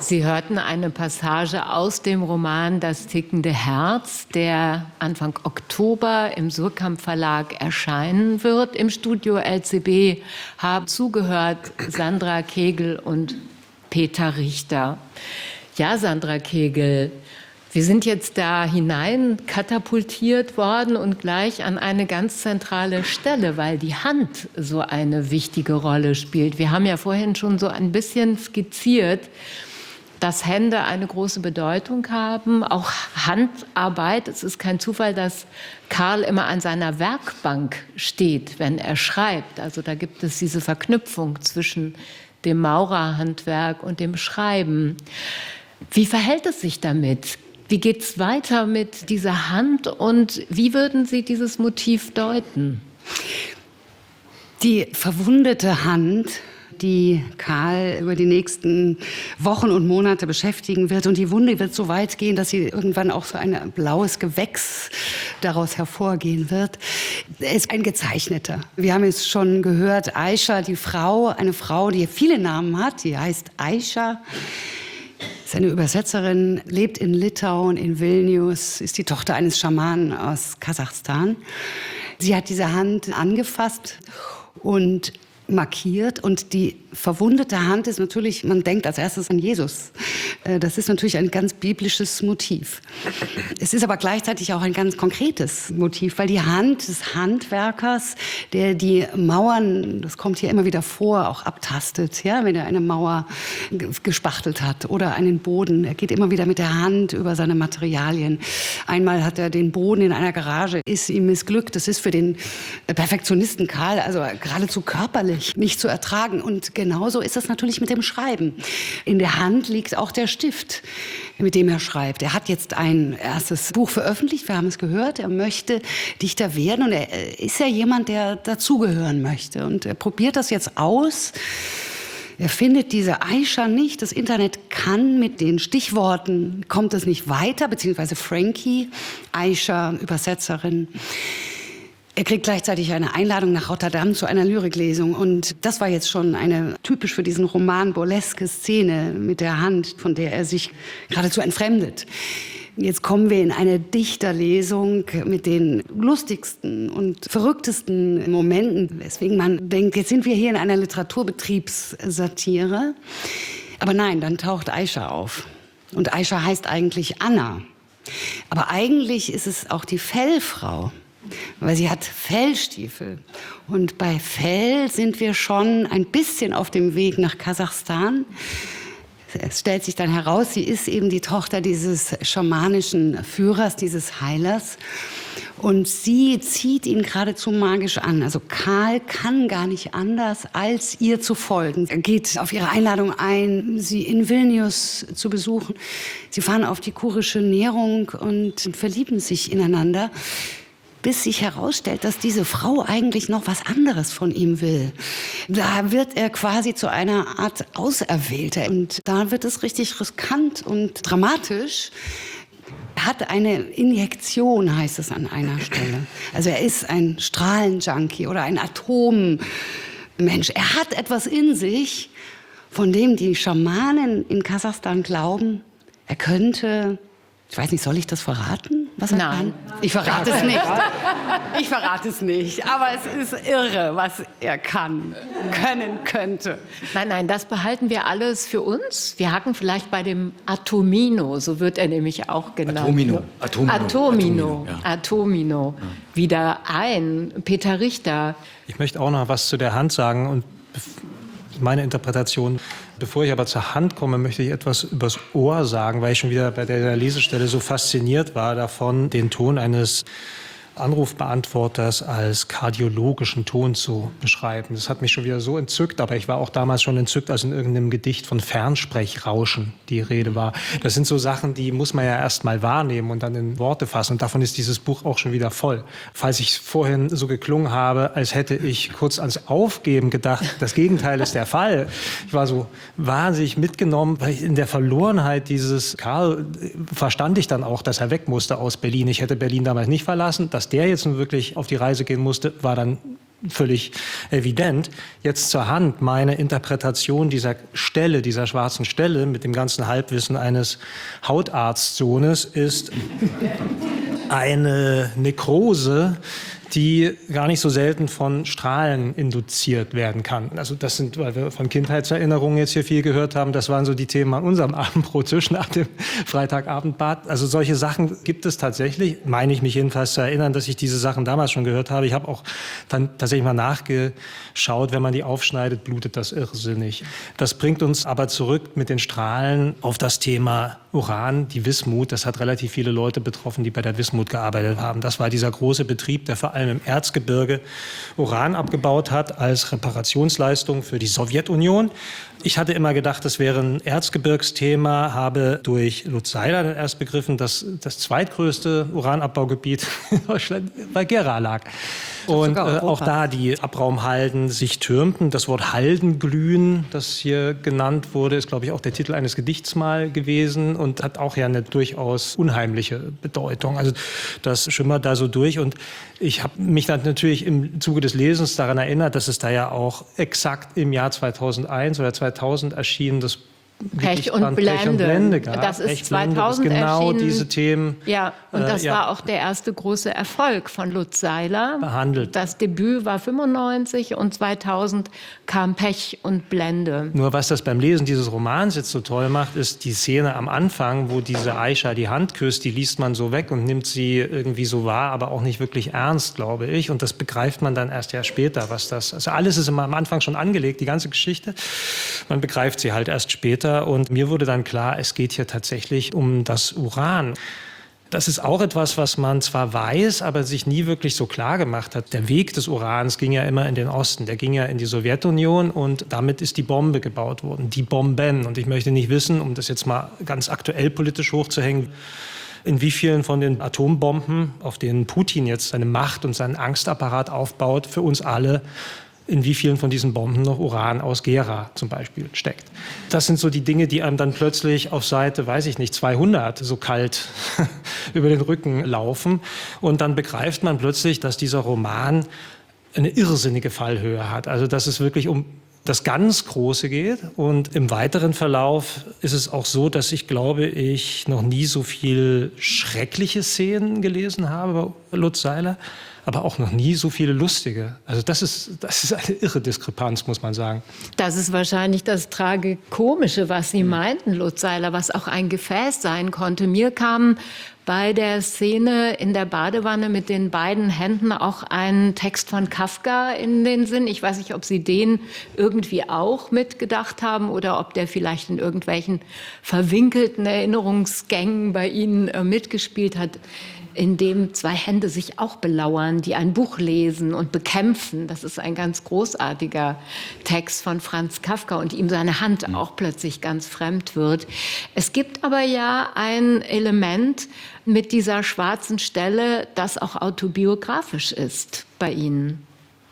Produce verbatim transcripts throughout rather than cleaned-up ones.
Sie hörten eine Passage aus dem Roman Das tickende Herz, der Anfang Oktober im Surkamp Verlag erscheinen wird. Im Studio L C B haben zugehört Sandra Kegel und Peter Richter. Ja, Sandra Kegel, wir sind jetzt da hinein katapultiert worden und gleich an eine ganz zentrale Stelle, weil die Hand so eine wichtige Rolle spielt. Wir haben ja vorhin schon so ein bisschen skizziert, dass Hände eine große Bedeutung haben, auch Handarbeit. Es ist kein Zufall, dass Karl immer an seiner Werkbank steht, wenn er schreibt. Also da gibt es diese Verknüpfung zwischen dem Maurerhandwerk und dem Schreiben. Wie verhält es sich damit? Wie geht es weiter mit dieser Hand und wie würden Sie dieses Motiv deuten? Die verwundete Hand, die Karl über die nächsten Wochen und Monate beschäftigen wird. Und die Wunde wird so weit gehen, dass sie irgendwann auch so ein blaues Gewächs daraus hervorgehen wird. Er ist ein Gezeichneter. Wir haben es schon gehört, Aisha, die Frau, eine Frau, die viele Namen hat, die heißt Aisha. Ist eine Übersetzerin, lebt in Litauen, in Vilnius, ist die Tochter eines Schamanen aus Kasachstan. Sie hat diese Hand angefasst und markiert und die verwundete Hand ist natürlich, man denkt als erstes an Jesus. Das ist natürlich ein ganz biblisches Motiv. Es ist aber gleichzeitig auch ein ganz konkretes Motiv, weil die Hand des Handwerkers, der die Mauern, das kommt hier immer wieder vor, auch abtastet, ja, wenn er eine Mauer gespachtelt hat oder einen Boden. Er geht immer wieder mit der Hand über seine Materialien. Einmal hat er den Boden in einer Garage, ist ihm missglückt. Das ist für den Perfektionisten Karl also geradezu körperlich nicht zu ertragen. Und genauso ist es natürlich mit dem Schreiben. In der Hand liegt auch der Stift, mit dem er schreibt. Er hat jetzt ein erstes Buch veröffentlicht, wir haben es gehört. Er möchte Dichter werden und er ist ja jemand, der dazugehören möchte. Und er probiert das jetzt aus. Er findet diese Aisha nicht. Das Internet kann mit den Stichworten, kommt es nicht weiter, beziehungsweise Frankie, Aisha, Übersetzerin. Er kriegt gleichzeitig eine Einladung nach Rotterdam zu einer Lyriklesung. Und das war jetzt schon eine typisch für diesen Roman burleske Szene mit der Hand, von der er sich geradezu entfremdet. Jetzt kommen wir in eine Dichterlesung mit den lustigsten und verrücktesten Momenten. Weswegen man denkt, jetzt sind wir hier in einer Literaturbetriebssatire. Aber nein, dann taucht Aisha auf. Und Aisha heißt eigentlich Anna. Aber eigentlich ist es auch die Fellfrau. Weil sie hat Fellstiefel. Und bei Fell sind wir schon ein bisschen auf dem Weg nach Kasachstan. Es stellt sich dann heraus, sie ist eben die Tochter dieses schamanischen Führers, dieses Heilers. Und sie zieht ihn geradezu magisch an. Also Karl kann gar nicht anders, als ihr zu folgen. Er geht auf ihre Einladung ein, sie in Vilnius zu besuchen. Sie fahren auf die kurische Nährung und verlieben sich ineinander, bis sich herausstellt, dass diese Frau eigentlich noch was anderes von ihm will. Da wird er quasi zu einer Art Auserwählter. Und da wird es richtig riskant und dramatisch. Er hat eine Injektion, heißt es an einer Stelle. Also er ist ein Strahlenjunkie oder ein Atommensch. Er hat etwas in sich, von dem die Schamanen in Kasachstan glauben, er könnte... Ich weiß nicht, soll ich das verraten, was er Nein. kann? Ich verrate es nicht. Ich verrate es nicht. Aber es ist irre, was er kann, können könnte. Nein, nein, das behalten wir alles für uns. Wir haken vielleicht bei dem Atomino, so wird er nämlich auch genannt. Atomino. Atomino. Atomino, Atomino, ja. Atomino. Ja. Wieder ein. Peter Richter. Ich möchte auch noch was zu der Hand sagen und meine Interpretation. Bevor ich aber zur Hand komme, möchte ich etwas übers Ohr sagen, weil ich schon wieder bei der Lesestelle so fasziniert war davon, den Ton eines Anrufbeantworters als kardiologischen Ton zu beschreiben. Das hat mich schon wieder so entzückt, aber ich war auch damals schon entzückt, als in irgendeinem Gedicht von Fernsprechrauschen die Rede war. Das sind so Sachen, die muss man ja erst mal wahrnehmen und dann in Worte fassen. Und davon ist dieses Buch auch schon wieder voll. Falls ich vorhin so geklungen habe, als hätte ich kurz ans Aufgeben gedacht, das Gegenteil ist der Fall. Ich war so wahnsinnig mitgenommen, weil ich in der Verlorenheit dieses Karl verstand ich dann auch, dass er weg musste aus Berlin. Ich hätte Berlin damals nicht verlassen. Dass der jetzt nun wirklich auf die Reise gehen musste, war dann völlig evident. Jetzt zur Hand meine Interpretation dieser Stelle, dieser schwarzen Stelle mit dem ganzen Halbwissen eines Hautarztsohnes ist eine Nekrose, die gar nicht so selten von Strahlen induziert werden kann. Also das sind, weil wir von Kindheitserinnerungen jetzt hier viel gehört haben, das waren so die Themen an unserem Abendbrottisch nach dem Freitagabendbad. Also solche Sachen gibt es tatsächlich, meine ich mich jedenfalls zu erinnern, dass ich diese Sachen damals schon gehört habe. Ich habe auch dann tatsächlich mal nachgeschaut, wenn man die aufschneidet, blutet das irrsinnig. Das bringt uns aber zurück mit den Strahlen auf das Thema Uran, die Wismut. Das hat relativ viele Leute betroffen, die bei der Wismut gearbeitet haben. Das war dieser große Betrieb, der vor allem im Erzgebirge Uran abgebaut hat als Reparationsleistung für die Sowjetunion. Ich hatte immer gedacht, das wäre ein Erzgebirgsthema, habe durch Lutz Seiler dann erst begriffen, dass das zweitgrößte Uranabbaugebiet in Deutschland bei Gera lag. Und äh, auch da die Abraumhalden sich türmten. Das Wort Haldenglühen, das hier genannt wurde, ist, glaube ich, auch der Titel eines Gedichts mal gewesen und hat auch ja eine durchaus unheimliche Bedeutung. Also das schimmert da so durch. Und ich habe mich dann natürlich im Zuge des Lesens daran erinnert, dass es da ja auch exakt im Jahr zweitausendeins oder zweitausend erschienen das Pech und Blende. Pech und Blende gab. Das ist Pech, zweitausend Blende, das genau erschienen. Diese Themen. Ja, und das äh, ja. war auch der erste große Erfolg von Lutz Seiler. Behandelt. Das Debüt war fünfundneunzig und zweitausend kam Pech und Blende. Nur was das beim Lesen dieses Romans jetzt so toll macht, ist die Szene am Anfang, wo diese Aisha die Hand küsst, die liest man so weg und nimmt sie irgendwie so wahr, aber auch nicht wirklich ernst, glaube ich. Und das begreift man dann erst ja später, was das, also alles ist immer am Anfang schon angelegt, die ganze Geschichte. Man begreift sie halt erst später. Und mir wurde dann klar, es geht hier tatsächlich um das Uran. Das ist auch etwas, was man zwar weiß, aber sich nie wirklich so klar gemacht hat. Der Weg des Urans ging ja immer in den Osten. Der ging ja in die Sowjetunion und damit ist die Bombe gebaut worden. Die Bomben. Und ich möchte nicht wissen, um das jetzt mal ganz aktuell politisch hochzuhängen, in wie vielen von den Atombomben, auf denen Putin jetzt seine Macht und seinen Angstapparat aufbaut, für uns alle, in wie vielen von diesen Bomben noch Uran aus Gera zum Beispiel steckt. Das sind so die Dinge, die einem dann plötzlich auf Seite, weiß ich nicht, zweihundert so kalt über den Rücken laufen. Und dann begreift man plötzlich, dass dieser Roman eine irrsinnige Fallhöhe hat. Also dass es wirklich um das ganz Große geht. Und im weiteren Verlauf ist es auch so, dass ich, glaube ich, noch nie so viel schreckliche Szenen gelesen habe bei Lutz Seiler, aber auch noch nie so viele lustige. Also das ist, das ist eine irre Diskrepanz, muss man sagen. Das ist wahrscheinlich das Tragikomische, was Sie meinten, Lutz Seiler, was auch ein Gefäß sein konnte. Mir kam bei der Szene in der Badewanne mit den beiden Händen auch ein Text von Kafka in den Sinn. Ich weiß nicht, ob Sie den irgendwie auch mitgedacht haben oder ob der vielleicht in irgendwelchen verwinkelten Erinnerungsgängen bei Ihnen äh, mitgespielt hat, in dem zwei Hände sich auch belauern, die ein Buch lesen und bekämpfen. Das ist ein ganz großartiger Text von Franz Kafka und ihm seine Hand auch plötzlich ganz fremd wird. Es gibt aber ja ein Element mit dieser schwarzen Stelle, das auch autobiografisch ist bei Ihnen.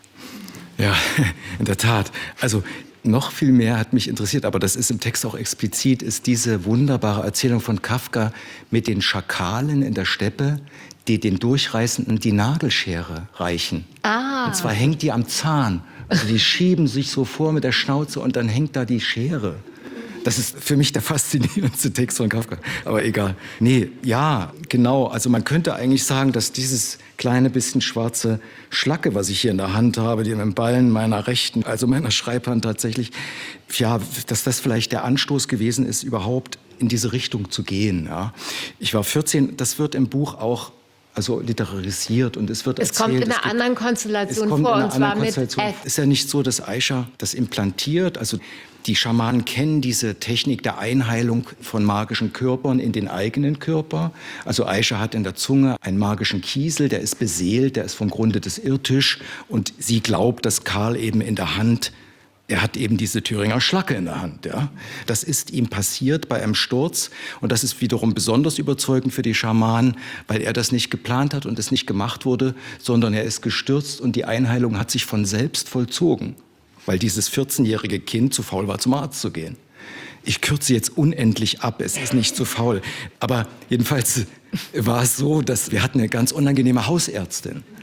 Ja, in der Tat. Also noch viel mehr hat mich interessiert, aber das ist im Text auch explizit, ist diese wunderbare Erzählung von Kafka mit den Schakalen in der Steppe, die den Durchreisenden die Nagelschere reichen. Ah. Und zwar hängt die am Zahn. Also die schieben sich so vor mit der Schnauze und dann hängt da die Schere. Das ist für mich der faszinierendste Text von Kafka. Aber egal. Nee, ja, genau. Also man könnte eigentlich sagen, dass dieses kleine bisschen schwarze Schlacke, was ich hier in der Hand habe, die im Ballen meiner rechten, also meiner Schreibhand tatsächlich, ja, dass das vielleicht der Anstoß gewesen ist, überhaupt in diese Richtung zu gehen. Ja. Ich war vierzehn, das wird im Buch auch also literarisiert und es wird es erzählt. Kommt in es einer gibt, anderen Konstellation es kommt vor, in einer und zwar anderen mit F. Es ist ja nicht so, dass Aisha das implantiert, also die Schamanen kennen diese Technik der Einheilung von magischen Körpern in den eigenen Körper. Also Aisha hat in der Zunge einen magischen Kiesel, der ist beseelt, der ist vom Grunde des Irrtisch. Und sie glaubt, dass Karl eben in der Hand, er hat eben diese Thüringer Schlacke in der Hand. Ja. Das ist ihm passiert bei einem Sturz. Und das ist wiederum besonders überzeugend für die Schamanen, weil er das nicht geplant hat und es nicht gemacht wurde, sondern er ist gestürzt und die Einheilung hat sich von selbst vollzogen, weil dieses vierzehnjährige Kind zu faul war, zum Arzt zu gehen. Ich kürze jetzt unendlich ab, es ist nicht zu faul. Aber jedenfalls war es so, dass wir hatten eine ganz unangenehme Hausärztin.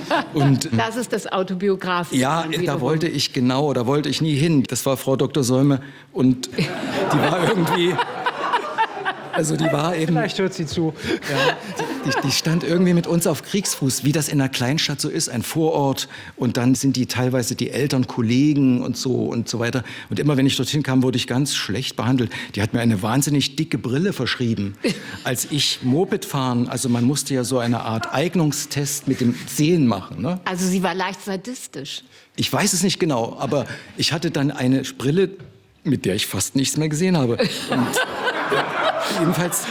Und, das ist das Autobiografische. ja, da wollte ich genau, da wollte ich nie hin. Das war Frau Doktor Säume und die war irgendwie... Also die war eben... Vielleicht hört sie zu. Ja. Die, die stand irgendwie mit uns auf Kriegsfuß, wie das in einer Kleinstadt so ist, ein Vorort. Und dann sind die teilweise die Eltern, Kollegen und so und so weiter. Und immer wenn ich dorthin kam, wurde ich ganz schlecht behandelt. Die hat mir eine wahnsinnig dicke Brille verschrieben. Als ich Moped fahren, also man musste ja so eine Art Eignungstest mit dem Sehen machen. Ne? Also sie war leicht sadistisch. Ich weiß es nicht genau, aber ich hatte dann eine Brille, mit der ich fast nichts mehr gesehen habe. Und jedenfalls,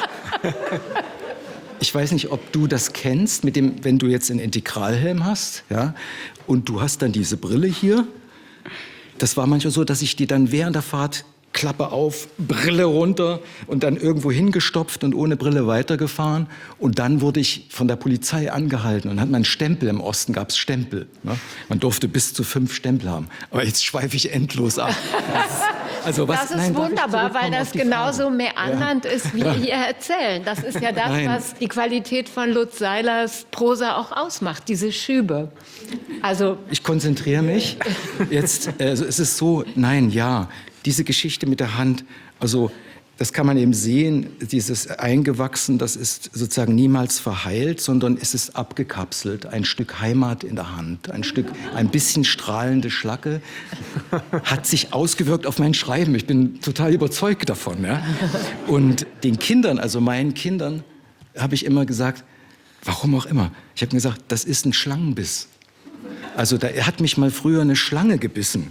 ich weiß nicht, ob du das kennst, mit dem, wenn du jetzt einen Integralhelm hast, ja, und du hast dann diese Brille hier. Das war manchmal so, dass ich die dann während der Fahrt Klappe auf, Brille runter und dann irgendwo hingestopft und ohne Brille weitergefahren. Und dann wurde ich von der Polizei angehalten und hat man einen Stempel. Im Osten gab es Stempel. Ne? Man durfte bis zu fünf Stempel haben. Aber jetzt schweife ich endlos ab. Also was, das ist nein, wunderbar, weil das genauso Frage? meandernd ja. ist, wie ja. ihr erzählen. Das ist ja das, Nein. was die Qualität von Lutz Seilers Prosa auch ausmacht, diese Schübe. Also ich konzentriere mich. Jetzt, also es ist so, nein, ja, diese Geschichte mit der Hand, also das kann man eben sehen, dieses Eingewachsen, das ist sozusagen niemals verheilt, sondern es ist abgekapselt, ein Stück Heimat in der Hand, ein Stück, ein bisschen strahlende Schlacke, hat sich ausgewirkt auf mein Schreiben. Ich bin total überzeugt davon. Ja? Und den Kindern, also meinen Kindern, habe ich immer gesagt, warum auch immer, ich habe gesagt, das ist ein Schlangenbiss. Also da hat mich mal früher eine Schlange gebissen.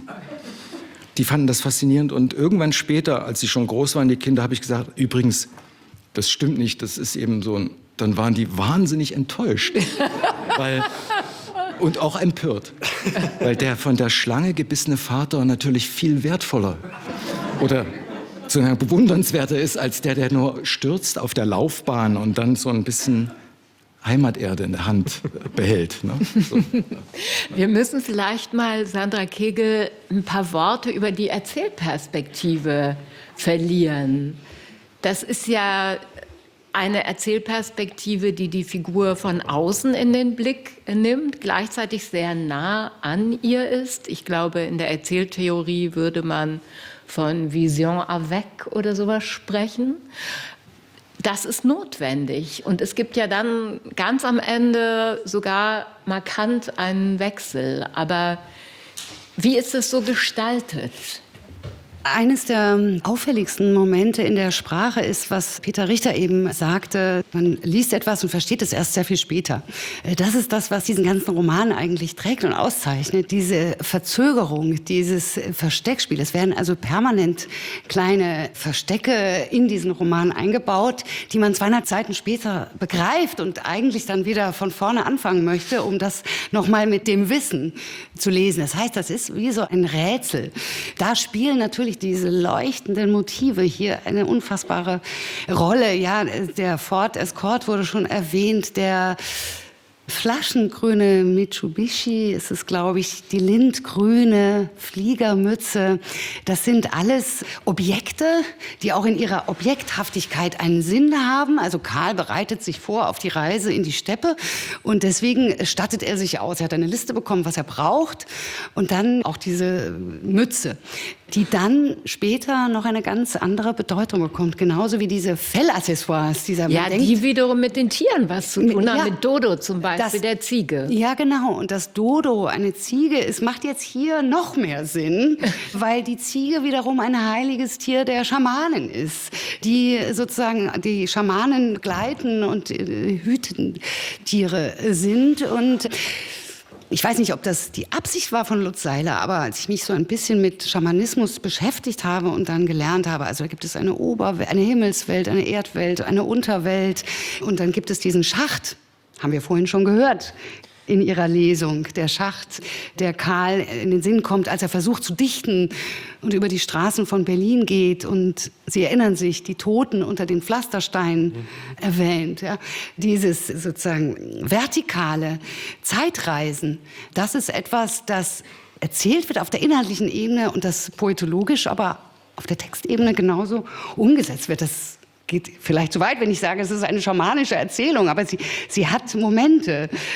Die fanden das faszinierend und irgendwann später, als sie schon groß waren, die Kinder, habe ich gesagt, übrigens, das stimmt nicht, das ist eben so ein, dann waren die wahnsinnig enttäuscht. weil, und auch empört. Weil der von der Schlange gebissene Vater natürlich viel wertvoller oder sozusagen bewundernswerter ist, als der, der nur stürzt auf der Laufbahn und dann so ein bisschen Heimaterde in der Hand behält. Ne? So. Wir müssen vielleicht mal, Sandra Kegel, ein paar Worte über die Erzählperspektive verlieren. Das ist ja eine Erzählperspektive, die die Figur von außen in den Blick nimmt, gleichzeitig sehr nah an ihr ist. Ich glaube, in der Erzähltheorie würde man von Vision avec oder sowas sprechen. Das ist notwendig. Und es gibt ja dann ganz am Ende sogar markant einen Wechsel. Aber wie ist es so gestaltet? Eines der auffälligsten Momente in der Sprache ist, was Peter Richter eben sagte, man liest etwas und versteht es erst sehr viel später. Das ist das, was diesen ganzen Roman eigentlich trägt und auszeichnet, diese Verzögerung, dieses Versteckspiel. Es werden also permanent kleine Verstecke in diesen Roman eingebaut, die man zweihundert Seiten später begreift und eigentlich dann wieder von vorne anfangen möchte, um das nochmal mit dem Wissen zu lesen. Das heißt, das ist wie so ein Rätsel. Da spielen natürlich diese leuchtenden Motive hier eine unfassbare Rolle. Ja, der Ford Escort wurde schon erwähnt, der flaschengrüne Mitsubishi, ist es, glaube ich, die lindgrüne Fliegermütze. Das sind alles Objekte, die auch in ihrer Objekthaftigkeit einen Sinn haben. Also Karl bereitet sich vor auf die Reise in die Steppe und deswegen stattet er sich aus. Er hat eine Liste bekommen, was er braucht und dann auch diese Mütze, die dann später noch eine ganz andere Bedeutung bekommt. Genauso wie diese Fellaccessoires. Dieser, ja, denkt, die wiederum mit den Tieren was zu tun haben, ja, mit Dodo zum Beispiel, das, der Ziege. Ja, genau. Und das Dodo, eine Ziege, es macht jetzt hier noch mehr Sinn, weil die Ziege wiederum ein heiliges Tier der Schamanen ist, die sozusagen die Schamanen begleiten und äh, hüten Tiere sind. Und ich weiß nicht, ob das die Absicht war von Lutz Seiler, aber als ich mich so ein bisschen mit Schamanismus beschäftigt habe und dann gelernt habe, also da gibt es eine Oberwelt, eine Himmelswelt, eine Erdwelt, eine Unterwelt und dann gibt es diesen Schacht, haben wir vorhin schon gehört in ihrer Lesung, der Schacht, der Karl in den Sinn kommt, als er versucht zu dichten und über die Straßen von Berlin geht. Und Sie erinnern sich, die Toten unter den Pflastersteinen mhm. erwähnt. Ja. Dieses sozusagen vertikale Zeitreisen, das ist etwas, das erzählt wird auf der inhaltlichen Ebene und das poetologisch, aber auf der Textebene genauso umgesetzt wird. Das geht vielleicht zu weit, wenn ich sage, es ist eine schamanische Erzählung, aber sie, sie hat Momente.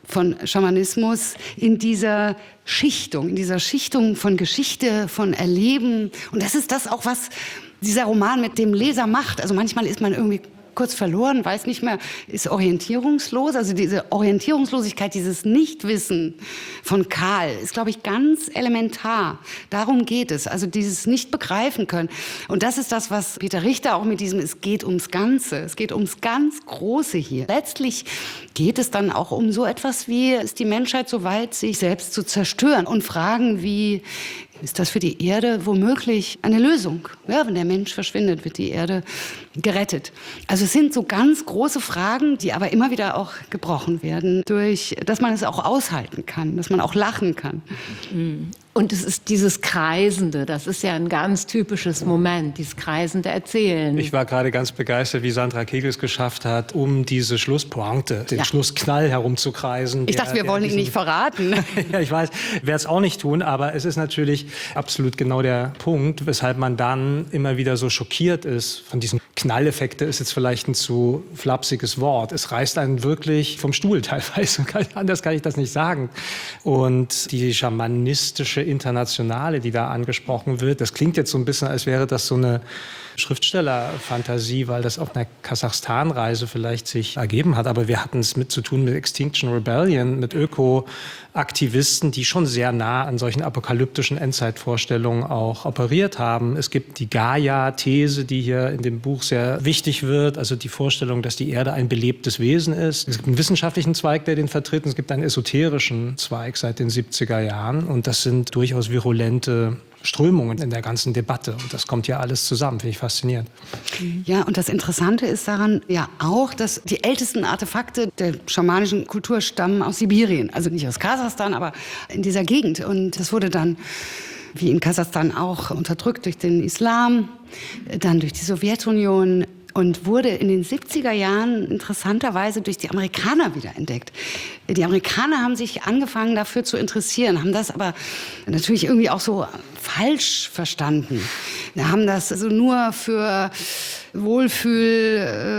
von Schamanismus in dieser Schichtung, in dieser Schichtung von Geschichte, von Erleben. Und das ist das auch, was dieser Roman mit dem Leser macht. Also manchmal ist man irgendwie kurz verloren, weiß nicht mehr, ist orientierungslos. Also diese Orientierungslosigkeit, dieses Nichtwissen von Karl ist, glaube ich, ganz elementar. Darum geht es, also dieses Nicht-Begreifen können. Und das ist das, was Peter Richter auch mit diesem, es geht ums Ganze, es geht ums ganz Große hier. Letztlich geht es dann auch um so etwas wie, ist die Menschheit so weit, sich selbst zu zerstören? Und Fragen wie, ist das für die Erde womöglich eine Lösung? Ja, wenn der Mensch verschwindet, wird die Erde gerettet. Also es sind so ganz große Fragen, die aber immer wieder auch gebrochen werden, durch, dass man es auch aushalten kann, dass man auch lachen kann. Und es ist dieses Kreisende, das ist ja ein ganz typisches Moment, dieses kreisende Erzählen. Ich war gerade ganz begeistert, wie Sandra Kegel es geschafft hat, um diese Schlusspointe, den ja. Schlussknall herumzukreisen. Ich der, dachte, wir wollen ihn nicht verraten. Ja, ich weiß, werde es auch nicht tun, aber es ist natürlich absolut genau der Punkt, weshalb man dann immer wieder so schockiert ist von diesem Knalleffekte, ist jetzt vielleicht ein zu flapsiges Wort. Es reißt einen wirklich vom Stuhl teilweise, anders kann ich das nicht sagen. Und die schamanistische Internationale, die da angesprochen wird, das klingt jetzt so ein bisschen, als wäre das so eine Schriftstellerfantasie, weil das auf einer Kasachstan-Reise vielleicht sich ergeben hat. Aber wir hatten es mit zu tun mit Extinction Rebellion, mit Öko-Aktivisten, die schon sehr nah an solchen apokalyptischen Endzeitvorstellungen auch operiert haben. Es gibt die Gaia-These, die hier in dem Buch sehr wichtig wird, also die Vorstellung, dass die Erde ein belebtes Wesen ist. Es gibt einen wissenschaftlichen Zweig, der den vertritt, und es gibt einen esoterischen Zweig seit den siebziger Jahren. Und das sind durchaus virulente Strömungen in der ganzen Debatte. Und das kommt ja alles zusammen, finde ich faszinierend. Ja, und das Interessante ist daran ja auch, dass die ältesten Artefakte der schamanischen Kultur stammen aus Sibirien. Also nicht aus Kasachstan, aber in dieser Gegend. Und das wurde dann, wie in Kasachstan auch, unterdrückt durch den Islam, dann durch die Sowjetunion und wurde in den siebziger Jahren interessanterweise durch die Amerikaner wiederentdeckt. Die Amerikaner haben sich angefangen dafür zu interessieren, haben das aber natürlich irgendwie auch so falsch verstanden. Wir haben das also nur für Wohlfühl,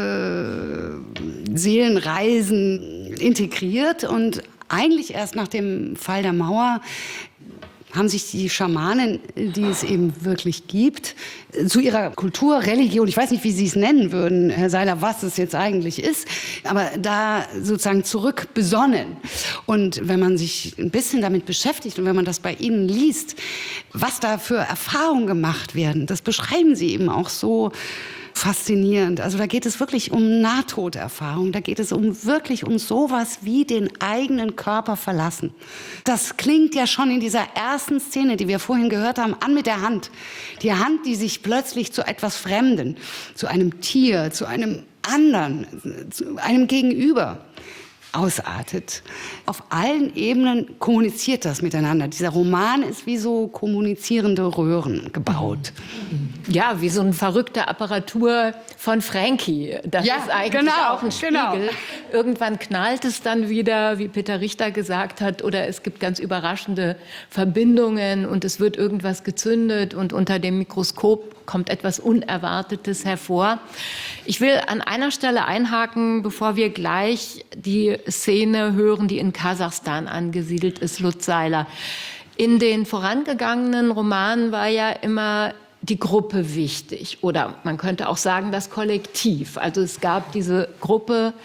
äh, Seelenreisen integriert und eigentlich erst nach dem Fall der Mauer haben sich die Schamanen, die es eben wirklich gibt, zu ihrer Kultur, Religion, ich weiß nicht, wie Sie es nennen würden, Herr Seiler, was es jetzt eigentlich ist, aber da sozusagen zurück besonnen. Und wenn man sich ein bisschen damit beschäftigt und wenn man das bei Ihnen liest, was da für Erfahrungen gemacht werden, das beschreiben Sie eben auch so faszinierend. Also da geht es wirklich um Nahtoderfahrung, da geht es um wirklich um sowas wie den eigenen Körper verlassen. Das klingt ja schon in dieser ersten Szene, die wir vorhin gehört haben, an mit der Hand. Die Hand, die sich plötzlich zu etwas Fremden, zu einem Tier, zu einem anderen, zu einem Gegenüber ausartet. Auf allen Ebenen kommuniziert das miteinander. Dieser Roman ist wie so kommunizierende Röhren gebaut. Ja, wie so eine verrückte Apparatur von Frankie. Das ja, ist eigentlich genau, auch ein Spiegel. Genau. Irgendwann knallt es dann wieder, wie Peter Richter gesagt hat, oder es gibt ganz überraschende Verbindungen und es wird irgendwas gezündet und unter dem Mikroskop kommt etwas Unerwartetes hervor. Ich will an einer Stelle einhaken, bevor wir gleich die Szene hören, die in Kasachstan angesiedelt ist, Lutz Seiler. In den vorangegangenen Romanen war ja immer die Gruppe wichtig oder man könnte auch sagen das Kollektiv. Also es gab diese Gruppe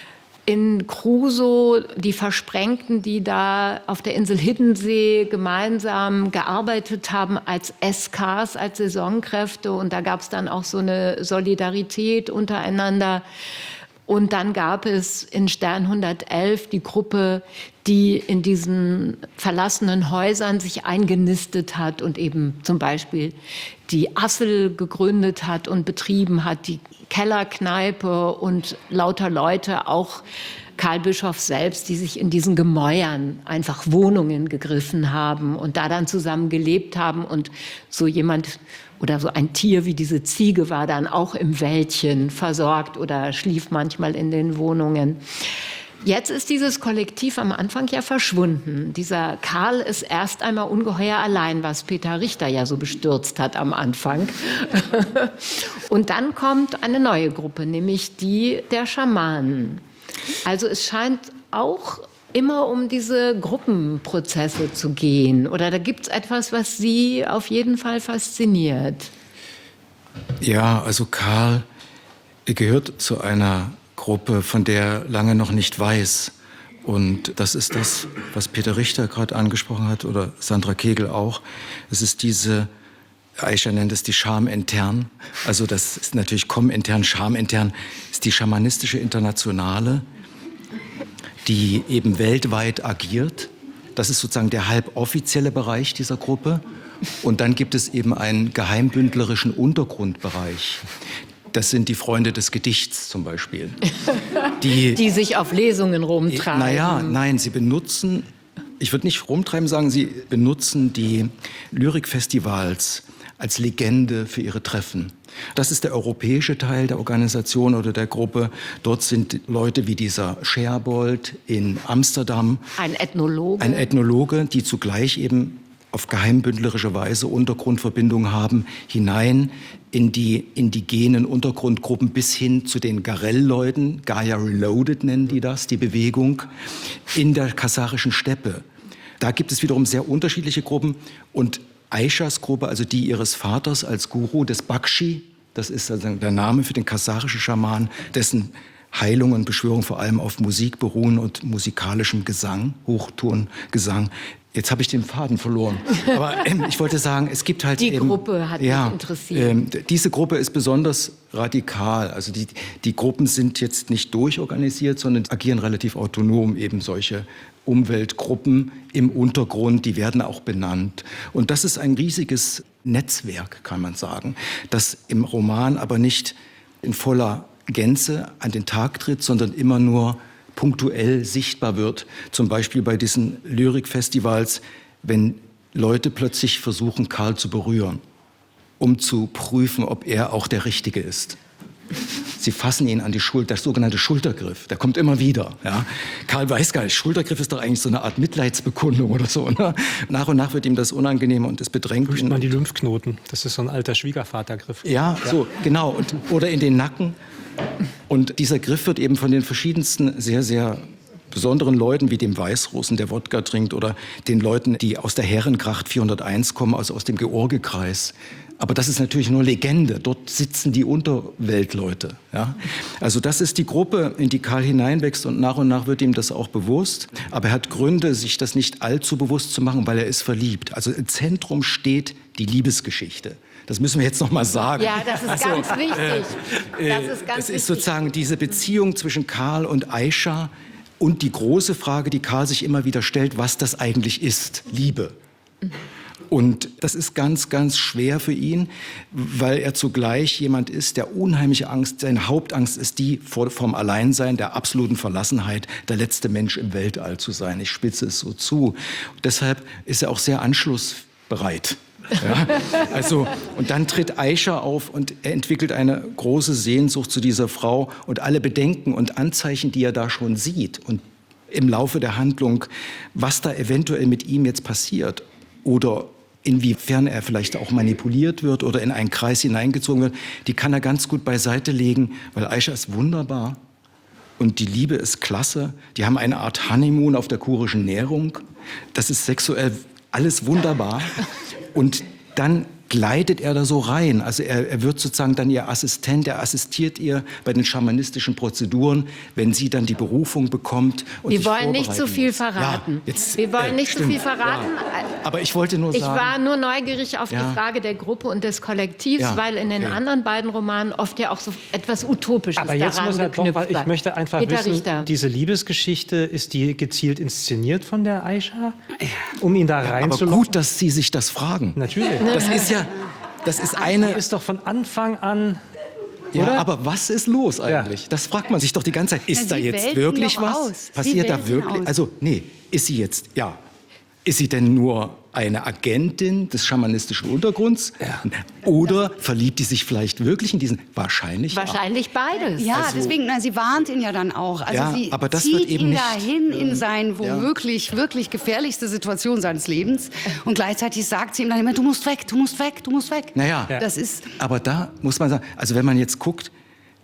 in Crusoe, die Versprengten, die da auf der Insel Hiddensee gemeinsam gearbeitet haben als S Ks, als Saisonkräfte. Und da gab es dann auch so eine Solidarität untereinander. Und dann gab es in Stern hundertelf die Gruppe, die in diesen verlassenen Häusern sich eingenistet hat und eben zum Beispiel die Assel gegründet hat und betrieben hat, die Kellerkneipe und lauter Leute, auch Karl Bischoff selbst, die sich in diesen Gemäuern einfach Wohnungen gegriffen haben und da dann zusammen gelebt haben. Und so jemand oder so ein Tier wie diese Ziege war dann auch im Wäldchen versorgt oder schlief manchmal in den Wohnungen. Jetzt ist dieses Kollektiv am Anfang ja verschwunden. Dieser Karl ist erst einmal ungeheuer allein, was Peter Richter ja so bestürzt hat am Anfang. Und dann kommt eine neue Gruppe, nämlich die der Schamanen. Also es scheint auch immer um diese Gruppenprozesse zu gehen? Oder da gibt es etwas, was Sie auf jeden Fall fasziniert? Ja, also Karl gehört zu einer Gruppe, von der er lange noch nicht weiß. Und das ist das, was Peter Richter gerade angesprochen hat oder Sandra Kegel auch. Es ist diese, Aisha nennt es die Scham intern. Also das ist natürlich Komm intern, Scham intern, ist die schamanistische Internationale, die eben weltweit agiert. Das ist sozusagen der halboffizielle Bereich dieser Gruppe. Und dann gibt es eben einen geheimbündlerischen Untergrundbereich. Das sind die Freunde des Gedichts zum Beispiel. Die, die sich auf Lesungen rumtreiben. Naja, nein, sie benutzen, ich würde nicht rumtreiben sagen, sie benutzen die Lyrikfestivals als Legende für ihre Treffen. Das ist der europäische Teil der Organisation oder der Gruppe. Dort sind Leute wie dieser Scherbold in Amsterdam. Ein Ethnologe. Ein Ethnologe, die zugleich eben auf geheimbündlerische Weise Untergrundverbindungen haben, hinein in die indigenen Untergrundgruppen bis hin zu den Garell-Leuten, Gaia Reloaded nennen die das, die Bewegung, in der kasachischen Steppe. Da gibt es wiederum sehr unterschiedliche Gruppen und Aishas Gruppe, also die ihres Vaters als Guru des Bakshi, das ist also der Name für den kasachischen Schaman, dessen Heilung und Beschwörung vor allem auf Musik beruhen und musikalischem Gesang, Hochtongesang. Jetzt habe ich den Faden verloren. Aber ähm, ich wollte sagen, es gibt halt die eben... Die Gruppe hat ja, mich interessiert. Ähm, diese Gruppe ist besonders radikal. Also die, die Gruppen sind jetzt nicht durchorganisiert, sondern agieren relativ autonom. Eben solche Umweltgruppen im Untergrund, die werden auch benannt. Und das ist ein riesiges Netzwerk, kann man sagen, das im Roman aber nicht in voller Gänze an den Tag tritt, sondern immer nur punktuell sichtbar wird. Zum Beispiel bei diesen Lyrikfestivals, wenn Leute plötzlich versuchen, Karl zu berühren, um zu prüfen, ob er auch der Richtige ist. Sie fassen ihn an die Schulter, der sogenannte Schultergriff, der kommt immer wieder. Ja. Karl weiß gar nicht, Schultergriff ist doch eigentlich so eine Art Mitleidsbekundung oder so. Ne? Nach und nach wird ihm das unangenehm und es bedrängt ihn. Prüft man die Lymphknoten, das ist so ein alter Schwiegervatergriff. Ja, ja. so, genau. Und, oder in den Nacken. Und dieser Griff wird eben von den verschiedensten sehr, sehr besonderen Leuten, wie dem Weißrussen, der Wodka trinkt, oder den Leuten, die aus der Herrengracht vierhunderteins kommen, also aus dem Georgekreis. Aber das ist natürlich nur Legende. Dort sitzen die Unterweltleute. Ja? Also das ist die Gruppe, in die Karl hineinwächst und nach und nach wird ihm das auch bewusst. Aber er hat Gründe, sich das nicht allzu bewusst zu machen, weil er ist verliebt. Also im Zentrum steht die Liebesgeschichte. Das müssen wir jetzt noch mal sagen. Ja, das ist also, ganz wichtig. Äh, das ist ganz es ist wichtig. sozusagen diese Beziehung zwischen Karl und Aisha und die große Frage, die Karl sich immer wieder stellt, was das eigentlich ist, Liebe. Und das ist ganz, ganz schwer für ihn, weil er zugleich jemand ist, der unheimliche Angst, seine Hauptangst ist die vor, vom Alleinsein, der absoluten Verlassenheit, der letzte Mensch im Weltall zu sein. Ich spitze es so zu. Und deshalb ist er auch sehr anschlussbereit. Ja, also, und dann tritt Aisha auf und er entwickelt eine große Sehnsucht zu dieser Frau und alle Bedenken und Anzeichen, die er da schon sieht und im Laufe der Handlung, was da eventuell mit ihm jetzt passiert oder inwiefern er vielleicht auch manipuliert wird oder in einen Kreis hineingezogen wird, die kann er ganz gut beiseite legen, weil Aisha ist wunderbar und die Liebe ist klasse. Die haben eine Art Honeymoon auf der kurischen Nährung. Das ist sexuell alles wunderbar. Und dann gleitet er da so rein. Also er, er wird sozusagen dann ihr Assistent, er assistiert ihr bei den schamanistischen Prozeduren, wenn sie dann die Berufung bekommt. Und Wir sich wollen nicht zu viel muss. verraten. Ja, jetzt, Wir wollen äh, nicht zu viel verraten. Ja. Aber ich wollte nur Ich sagen... war nur neugierig auf Ja. die Frage der Gruppe und des Kollektivs, Ja, weil in den okay. anderen beiden Romanen oft ja auch so etwas Utopisches Aber jetzt daran muss er doch, geknüpft weil ich wird. möchte einfach Peter wissen, Richter. diese Liebesgeschichte, ist die gezielt inszeniert von der Aisha, um ihn da Aber reinzulocken? gut, dass Sie sich das fragen. Natürlich. Das ist ja... Das ist Die eine... ist doch von Anfang an... Ja, oder? aber was ist los eigentlich? Das fragt man sich doch die ganze Zeit. Ist Na, da Sie jetzt wählten wirklich doch was? aus. Sie Passiert da wählten wirklich? aus. Also, nee, ist sie jetzt, ja. Ist sie denn nur eine Agentin des schamanistischen Untergrunds? Ja. Oder verliebt die sich vielleicht wirklich in diesen? Wahrscheinlich. Wahrscheinlich beides. Ja, Also- deswegen, na, sie warnt ihn ja dann auch. Also Ja, sie aber das zieht wird eben ihn nicht, dahin in äh, seine womöglich wirklich gefährlichste Situation seines Lebens. Und gleichzeitig sagt sie ihm dann immer, du musst weg, du musst weg, du musst weg. Naja, Das ist... aber da muss man sagen, also wenn man jetzt guckt,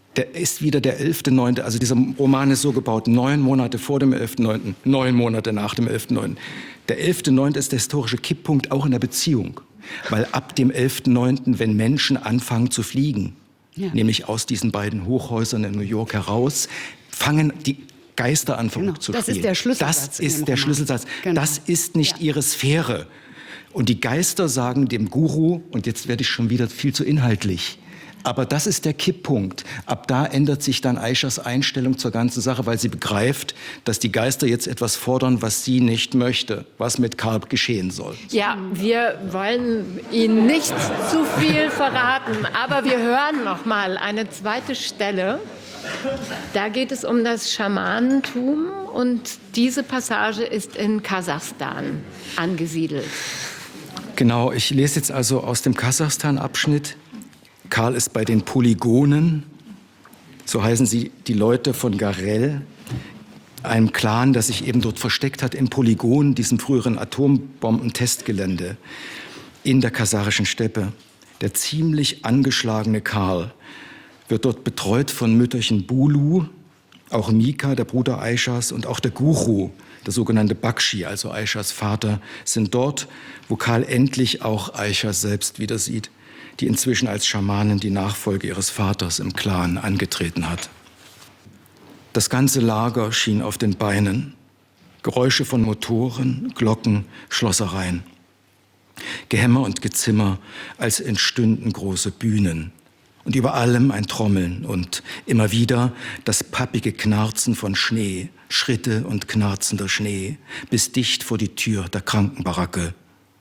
Der ist wieder der elfte neunte Also dieser Roman ist so gebaut, neun Monate vor dem elften neunten neun Monate nach dem elften neunten Der elfte neunte ist der historische Kipppunkt auch in der Beziehung. Weil ab dem elften neunten wenn Menschen anfangen zu fliegen, ja. nämlich aus diesen beiden Hochhäusern in New York heraus, fangen die Geister an genau. zu das spielen. Ist der Schlüsselsatz das ist der Roman. Schlüsselsatz. Genau. Das ist nicht ja. ihre Sphäre. Und die Geister sagen dem Guru, und jetzt werde ich schon wieder viel zu inhaltlich, aber das ist der Kipppunkt. Ab da ändert sich dann Aishas Einstellung zur ganzen Sache, weil sie begreift, dass die Geister jetzt etwas fordern, was sie nicht möchte, was mit Karl geschehen soll. Ja, wir wollen Ihnen nicht zu viel verraten, aber wir hören noch mal eine zweite Stelle. Da geht es um das Schamanentum und diese Passage ist in Kasachstan angesiedelt. Genau, ich lese jetzt also aus dem Kasachstan-Abschnitt. Karl ist bei den Polygonen, so heißen sie die Leute von Garel, einem Clan, das sich eben dort versteckt hat im Polygon, diesem früheren Atombombentestgelände in der kasachischen Steppe. Der ziemlich angeschlagene Karl wird dort betreut von Mütterchen Bulu, auch Mika, der Bruder Aishas, und auch der Guru, der sogenannte Bakshi, also Aishas Vater, sind dort, wo Karl endlich auch Aisha selbst wieder sieht, die inzwischen als Schamanin die Nachfolge ihres Vaters im Clan angetreten hat. Das ganze Lager schien auf den Beinen. Geräusche von Motoren, Glocken, Schlossereien. Gehämmer und Gezimmer, als entstünden große Bühnen. Und über allem ein Trommeln und immer wieder das pappige Knarzen von Schnee, Schritte und knarzender Schnee, bis dicht vor die Tür der Krankenbaracke.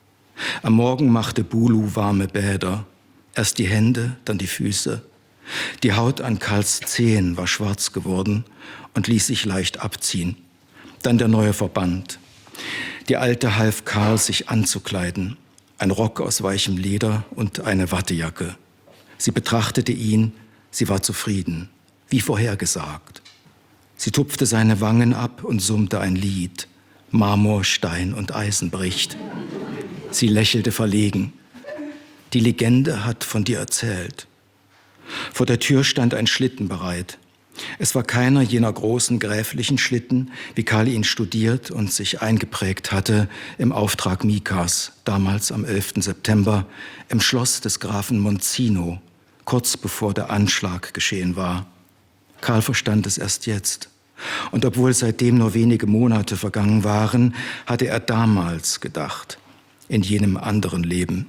Am Morgen machte Bulu warme Bäder. Erst die Hände, dann die Füße. Die Haut an Karls Zehen war schwarz geworden und ließ sich leicht abziehen. Dann der neue Verband. Die Alte half Karl, sich anzukleiden. Ein Rock aus weichem Leder und eine Wattejacke. Sie betrachtete ihn, sie war zufrieden, wie vorhergesagt. Sie tupfte seine Wangen ab und summte ein Lied. Marmor, Stein und Eisen bricht. Sie lächelte verlegen. Die Legende hat von dir erzählt. Vor der Tür stand ein Schlitten bereit. Es war keiner jener großen gräflichen Schlitten, wie Karl ihn studiert und sich eingeprägt hatte im Auftrag Mikas, damals am elften September, im Schloss des Grafen Monzino, kurz bevor der Anschlag geschehen war. Karl verstand es erst jetzt. Und obwohl seitdem nur wenige Monate vergangen waren, hatte er damals gedacht, in jenem anderen Leben.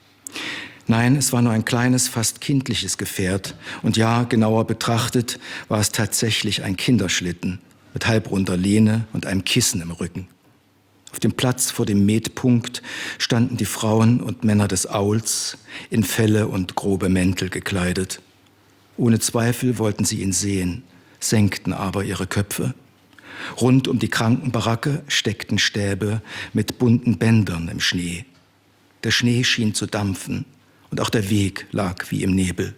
Nein, es war nur ein kleines, fast kindliches Gefährt. Und ja, genauer betrachtet, war es tatsächlich ein Kinderschlitten mit halbrunder Lehne und einem Kissen im Rücken. Auf dem Platz vor dem Metpunkt standen die Frauen und Männer des Auls, in Felle und grobe Mäntel gekleidet. Ohne Zweifel wollten sie ihn sehen, senkten aber ihre Köpfe. Rund um die Krankenbaracke steckten Stäbe mit bunten Bändern im Schnee. Der Schnee schien zu dampfen und auch der Weg lag wie im Nebel.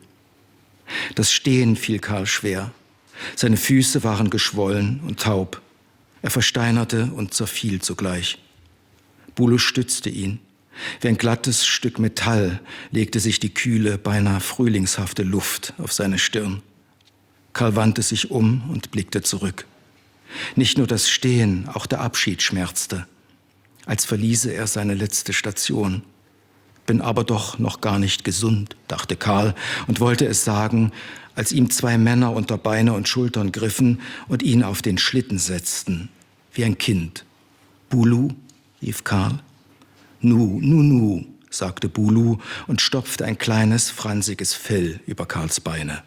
Das Stehen fiel Karl schwer. Seine Füße waren geschwollen und taub. Er versteinerte und zerfiel zugleich. Bulu stützte ihn. Wie ein glattes Stück Metall legte sich die kühle, beinahe frühlingshafte Luft auf seine Stirn. Karl wandte sich um und blickte zurück. Nicht nur das Stehen, auch der Abschied schmerzte, als verließe er seine letzte Station. Bin aber doch noch gar nicht gesund, dachte Karl und wollte es sagen, als ihm zwei Männer unter Beine und Schultern griffen und ihn auf den Schlitten setzten, wie ein Kind. Bulu, rief Karl. Nu, nu, nu, sagte Bulu und stopfte ein kleines, fransiges Fell über Karls Beine.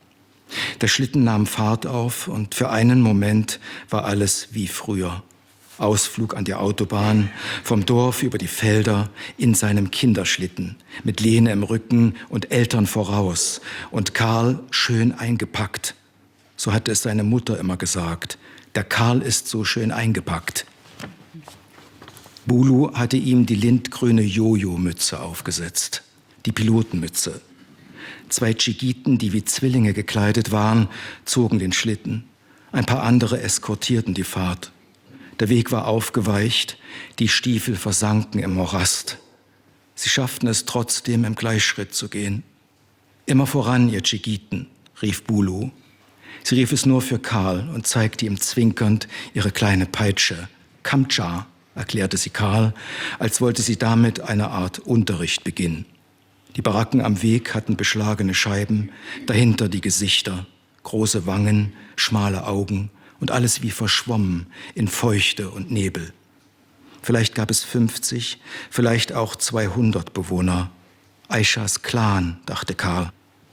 Der Schlitten nahm Fahrt auf und für einen Moment war alles wie früher. Ausflug an die Autobahn, vom Dorf über die Felder, in seinem Kinderschlitten, mit Lene im Rücken und Eltern voraus und Karl schön eingepackt. So hatte es seine Mutter immer gesagt. Der Karl ist so schön eingepackt. Bulu hatte ihm die lindgrüne Jojo-Mütze aufgesetzt, die Pilotenmütze. Zwei Tschigiten, die wie Zwillinge gekleidet waren, zogen den Schlitten. Ein paar andere eskortierten die Fahrt. Der Weg war aufgeweicht, die Stiefel versanken im Morast. Sie schafften es trotzdem, im Gleichschritt zu gehen. Immer voran, ihr Tschigiten, rief Bulu. Sie rief es nur für Karl und zeigte ihm zwinkernd ihre kleine Peitsche. Kamtscha, erklärte sie Karl, als wollte sie damit eine Art Unterricht beginnen. Die Baracken am Weg hatten beschlagene Scheiben, dahinter die Gesichter, große Wangen, schmale Augen und alles wie verschwommen in Feuchte und Nebel. Vielleicht gab es fünfzig, vielleicht auch zweihundert Bewohner. Aishas Clan, dachte Karl.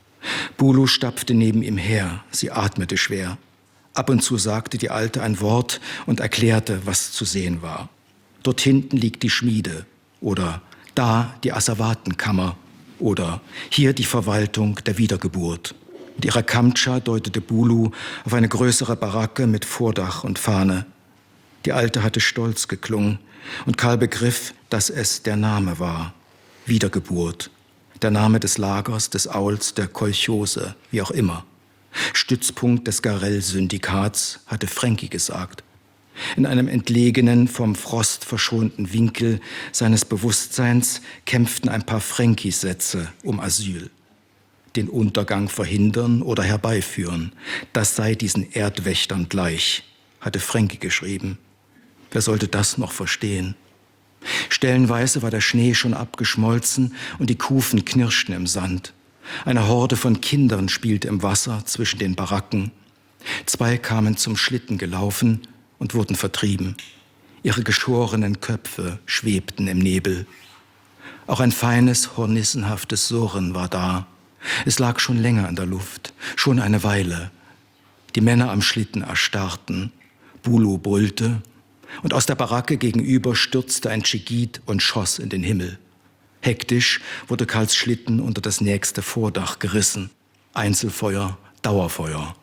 Bulu stapfte neben ihm her, sie atmete schwer. Ab und zu sagte die Alte ein Wort und erklärte, was zu sehen war. Dort hinten liegt die Schmiede oder da die Asservatenkammer oder hier die Verwaltung der Wiedergeburt. Mit ihrer Kamtscha deutete Bulu auf eine größere Baracke mit Vordach und Fahne. Die Alte hatte stolz geklungen und Karl begriff, dass es der Name war. Wiedergeburt. Der Name des Lagers, des Auls, der Kolchose, wie auch immer. Stützpunkt des Garell-Syndikats, hatte Frankie gesagt. In einem entlegenen, vom Frost verschonten Winkel seines Bewusstseins kämpften ein paar Frankie-Sätze um Asyl. Den Untergang verhindern oder herbeiführen, das sei diesen Erdwächtern gleich, hatte Frankie geschrieben. Wer sollte das noch verstehen? Stellenweise war der Schnee schon abgeschmolzen und die Kufen knirschten im Sand. Eine Horde von Kindern spielte im Wasser zwischen den Baracken. Zwei kamen zum Schlitten gelaufen und wurden vertrieben. Ihre geschorenen Köpfe schwebten im Nebel. Auch ein feines, hornissenhaftes Surren war da. Es lag schon länger in der Luft, schon eine Weile. Die Männer am Schlitten erstarrten. Bulu brüllte. Und aus der Baracke gegenüber stürzte ein Tschigit und schoss in den Himmel. Hektisch wurde Karls Schlitten unter das nächste Vordach gerissen. Einzelfeuer, Dauerfeuer.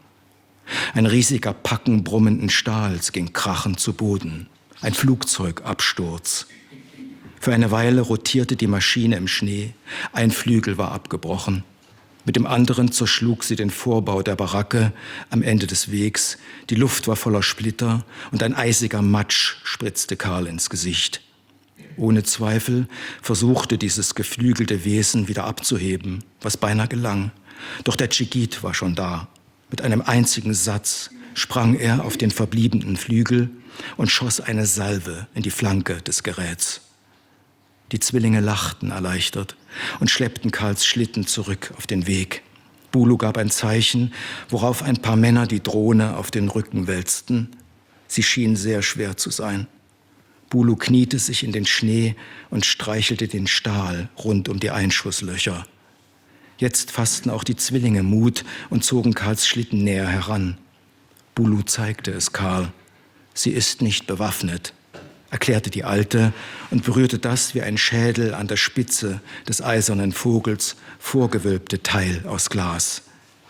Ein riesiger Packen brummenden Stahls ging krachend zu Boden. Ein Flugzeugabsturz. Für eine Weile rotierte die Maschine im Schnee. Ein Flügel war abgebrochen. Mit dem anderen zerschlug sie den Vorbau der Baracke am Ende des Wegs. Die Luft war voller Splitter und ein eisiger Matsch spritzte Karl ins Gesicht. Ohne Zweifel versuchte dieses geflügelte Wesen wieder abzuheben, was beinahe gelang. Doch der Tschigit war schon da. Mit einem einzigen Satz sprang er auf den verbliebenen Flügel und schoss eine Salve in die Flanke des Geräts. Die Zwillinge lachten erleichtert und schleppten Karls Schlitten zurück auf den Weg. Bulu gab ein Zeichen, worauf ein paar Männer die Drohne auf den Rücken wälzten. Sie schien sehr schwer zu sein. Bulu kniete sich in den Schnee und streichelte den Stahl rund um die Einschusslöcher. Jetzt fassten auch die Zwillinge Mut und zogen Karls Schlitten näher heran. Bulu zeigte es Karl. Sie ist nicht bewaffnet, erklärte die Alte und berührte das wie ein Schädel an der Spitze des eisernen Vogels vorgewölbte Teil aus Glas.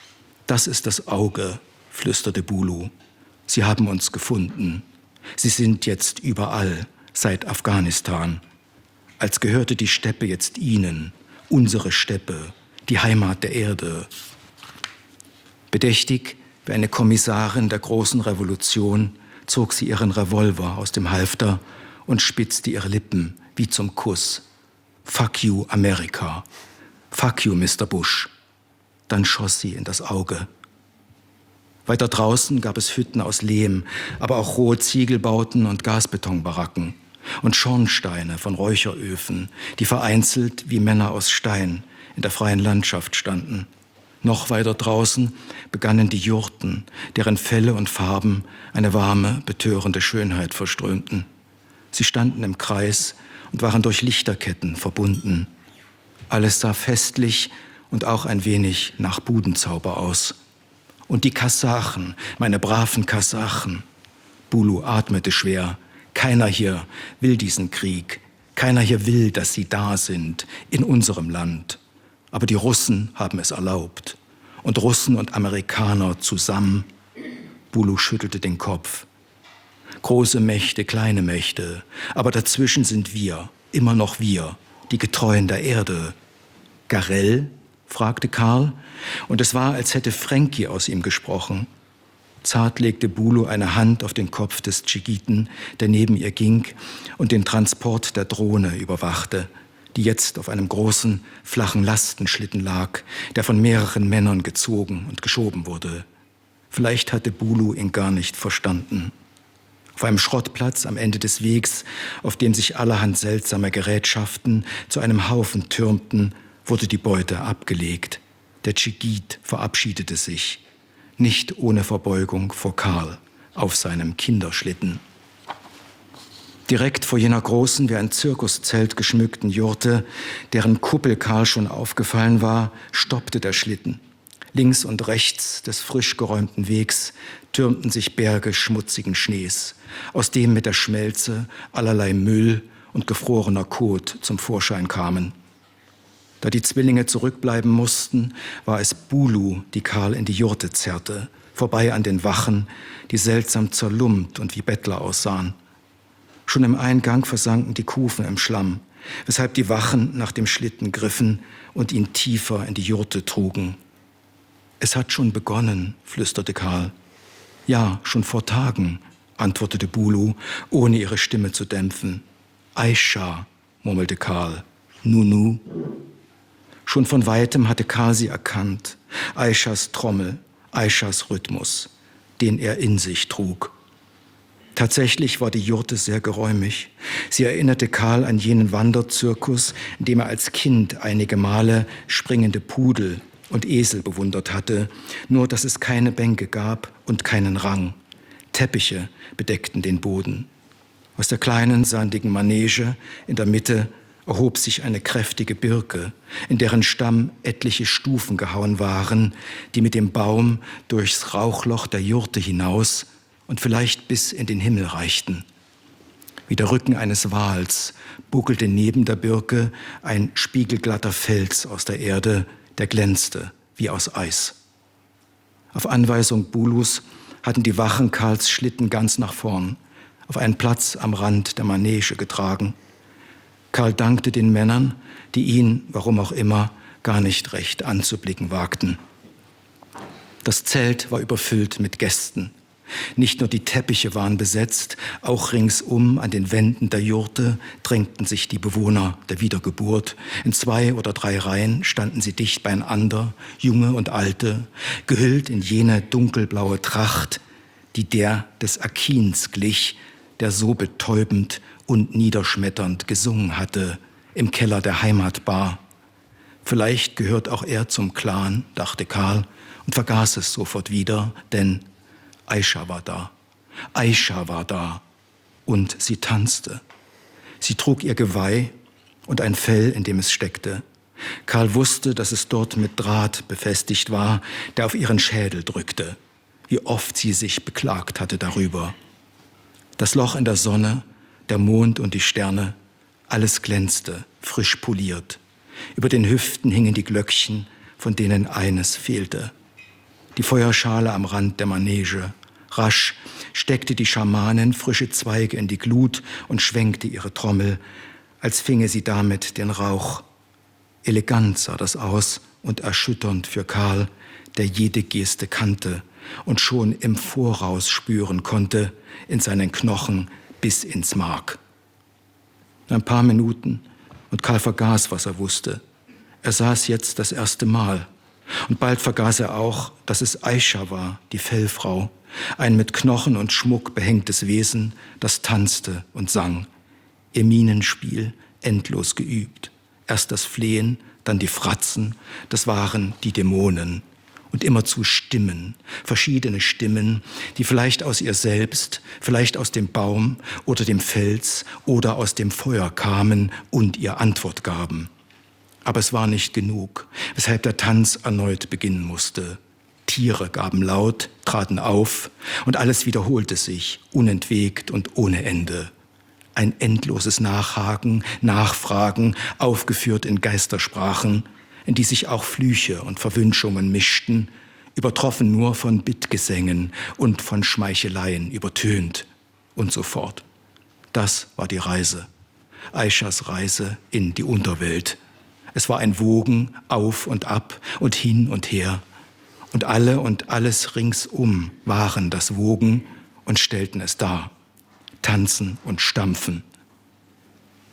Das ist das Auge, flüsterte Bulu. Sie haben uns gefunden. Sie sind jetzt überall, seit Afghanistan. Als gehörte die Steppe jetzt ihnen, unsere Steppe, die Heimat der Erde. Bedächtig wie eine Kommissarin der großen Revolution zog sie ihren Revolver aus dem Halfter und spitzte ihre Lippen wie zum Kuss. Fuck you, Amerika. Fuck you, Mister Bush. Dann schoss sie in das Auge. Weiter draußen gab es Hütten aus Lehm, aber auch rohe Ziegelbauten und Gasbetonbaracken und Schornsteine von Räucheröfen, die vereinzelt wie Männer aus Stein in der freien Landschaft standen. Noch weiter draußen begannen die Jurten, deren Felle und Farben eine warme, betörende Schönheit verströmten. Sie standen im Kreis und waren durch Lichterketten verbunden. Alles sah festlich und auch ein wenig nach Budenzauber aus. Und die Kasachen, meine braven Kasachen. Bulu atmete schwer. Keiner hier will diesen Krieg. Keiner hier will, dass sie da sind, in unserem Land. Aber die Russen haben es erlaubt. Und Russen und Amerikaner zusammen. Bulu schüttelte den Kopf. Große Mächte, kleine Mächte. Aber dazwischen sind wir, immer noch wir, die Getreuen der Erde. Garell? Fragte Karl. Und es war, als hätte Frankie aus ihm gesprochen. Zart legte Bulu eine Hand auf den Kopf des Tschigiten, der neben ihr ging und den Transport der Drohne überwachte. die jetzt auf einem großen, flachen Lastenschlitten lag, der von mehreren Männern gezogen und geschoben wurde. Vielleicht hatte Bulu ihn gar nicht verstanden. Auf einem Schrottplatz am Ende des Wegs, auf dem sich allerhand seltsame Gerätschaften zu einem Haufen türmten, wurde die Beute abgelegt. Der Tschigit verabschiedete sich, nicht ohne Verbeugung vor Karl, auf seinem Kinderschlitten. Direkt vor jener großen, wie ein Zirkuszelt geschmückten Jurte, deren Kuppel Karl schon aufgefallen war, stoppte der Schlitten. Links und rechts des frisch geräumten Wegs türmten sich Berge schmutzigen Schnees, aus dem mit der Schmelze allerlei Müll und gefrorener Kot zum Vorschein kamen. Da die Zwillinge zurückbleiben mussten, war es Bulu, die Karl in die Jurte zerrte, vorbei an den Wachen, die seltsam zerlumpt und wie Bettler aussahen. Schon im Eingang versanken die Kufen im Schlamm, weshalb die Wachen nach dem Schlitten griffen und ihn tiefer in die Jurte trugen. »Es hat schon begonnen«, flüsterte Karl. »Ja, schon vor Tagen«, antwortete Bulu, ohne ihre Stimme zu dämpfen. »Aischa«, murmelte Karl. »Nunu«. Schon von Weitem hatte Karl sie erkannt. Aischas Trommel, Aischas Rhythmus, den er in sich trug. Tatsächlich war die Jurte sehr geräumig. Sie erinnerte Karl an jenen Wanderzirkus, in dem er als Kind einige Male springende Pudel und Esel bewundert hatte, nur dass es keine Bänke gab und keinen Rang. Teppiche bedeckten den Boden. Aus der kleinen, sandigen Manege in der Mitte erhob sich eine kräftige Birke, in deren Stamm etliche Stufen gehauen waren, die mit dem Baum durchs Rauchloch der Jurte hinaus und vielleicht bis in den Himmel reichten. Wie der Rücken eines Wals buckelte neben der Birke ein spiegelglatter Fels aus der Erde, der glänzte wie aus Eis. Auf Anweisung Bulus hatten die Wachen Karls Schlitten ganz nach vorn, auf einen Platz am Rand der Manege getragen. Karl dankte den Männern, die ihn, warum auch immer, gar nicht recht anzublicken wagten. Das Zelt war überfüllt mit Gästen. Nicht nur die Teppiche waren besetzt, auch ringsum an den Wänden der Jurte drängten sich die Bewohner der Wiedergeburt. In zwei oder drei Reihen standen sie dicht beieinander, Junge und Alte, gehüllt in jene dunkelblaue Tracht, die der des Akins glich, der so betäubend und niederschmetternd gesungen hatte im Keller der Heimatbar. Vielleicht gehört auch er zum Clan, dachte Karl und vergaß es sofort wieder, denn Aischa war da, Aischa war da und sie tanzte. Sie trug ihr Geweih und ein Fell, in dem es steckte. Karl wusste, dass es dort mit Draht befestigt war, der auf ihren Schädel drückte. Wie oft sie sich beklagt hatte darüber. Das Loch in der Sonne, der Mond und die Sterne, alles glänzte, frisch poliert. Über den Hüften hingen die Glöckchen, von denen eines fehlte. Die Feuerschale am Rand der Manege. Rasch steckte die Schamanin frische Zweige in die Glut und schwenkte ihre Trommel, als finge sie damit den Rauch. Elegant sah das aus und erschütternd für Karl, der jede Geste kannte und schon im Voraus spüren konnte, in seinen Knochen bis ins Mark. Ein paar Minuten und Karl vergaß, was er wusste. Er saß jetzt das erste Mal. Und bald vergaß er auch, dass es Aischa war, die Fellfrau, ein mit Knochen und Schmuck behängtes Wesen, das tanzte und sang. Ihr Mienenspiel endlos geübt. Erst das Flehen, dann die Fratzen, das waren die Dämonen. Und immerzu Stimmen, verschiedene Stimmen, die vielleicht aus ihr selbst, vielleicht aus dem Baum oder dem Fels oder aus dem Feuer kamen und ihr Antwort gaben. Aber es war nicht genug, weshalb der Tanz erneut beginnen musste. Tiere gaben laut, traten auf und alles wiederholte sich, unentwegt und ohne Ende. Ein endloses Nachhaken, Nachfragen, aufgeführt in Geistersprachen, in die sich auch Flüche und Verwünschungen mischten, übertroffen nur von Bittgesängen und von Schmeicheleien übertönt und so fort. Das war die Reise, Aischas Reise in die Unterwelt. Es war ein Wogen auf und ab und hin und her. Und alle und alles ringsum waren das Wogen und stellten es dar. Tanzen und Stampfen.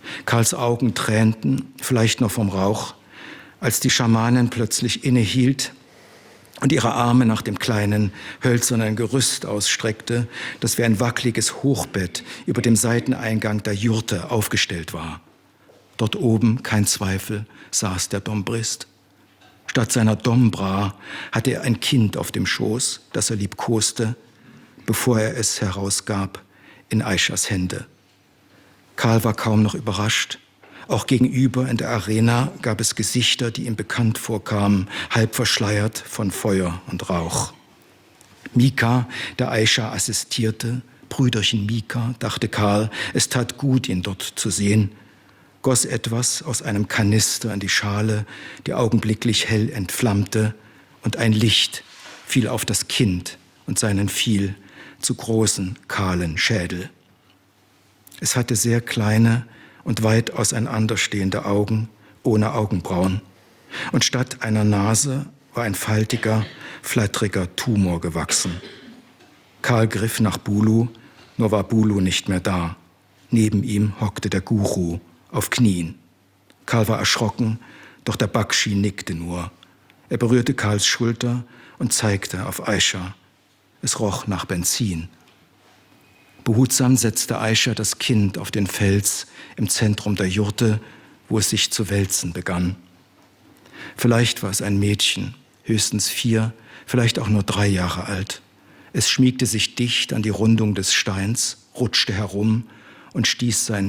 Karls Augen tränten, vielleicht noch vom Rauch, als die Schamanin plötzlich innehielt und ihre Arme nach dem kleinen, hölzernen Gerüst ausstreckte, das wie ein wackeliges Hochbett über dem Seiteneingang der Jurte aufgestellt war. Dort oben, kein Zweifel, saß der Dombrist. Statt seiner Dombra hatte er ein Kind auf dem Schoß, das er liebkoste, bevor er es herausgab in Aischas Hände. Karl war kaum noch überrascht. Auch gegenüber in der Arena gab es Gesichter, die ihm bekannt vorkamen, halb verschleiert von Feuer und Rauch. Mika, der Aischa assistierte, Brüderchen Mika, dachte Karl, es tat gut, ihn dort zu sehen, goss etwas aus einem Kanister in die Schale, die augenblicklich hell entflammte, und ein Licht fiel auf das Kind und seinen viel zu großen, kahlen Schädel. Es hatte sehr kleine und weit auseinanderstehende Augen, ohne Augenbrauen. Und statt einer Nase war ein faltiger, flatteriger Tumor gewachsen. Karl griff nach Bulu, nur war Bulu nicht mehr da. Neben ihm hockte der Guru auf Knien. Karl war erschrocken, doch der Bakshi nickte nur. Er berührte Karls Schulter und zeigte auf Aischa. Es roch nach Benzin. Behutsam setzte Aischa das Kind auf den Fels im Zentrum der Jurte, wo es sich zu wälzen begann. Vielleicht war es ein Mädchen, höchstens vier, vielleicht auch nur drei Jahre alt. Es schmiegte sich dicht an die Rundung des Steins, rutschte herum und stieß seinen